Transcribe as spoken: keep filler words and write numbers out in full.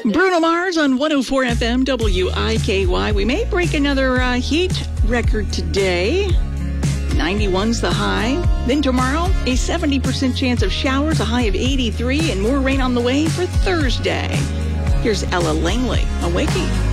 Bruno Mars on one oh four F M W I K Y. We may break another uh, heat record today. ninety-one's the high. Then tomorrow, a seventy percent chance of showers, a high of eighty-three, and more rain on the way for Thursday. Here's Ella Langley, Awakey.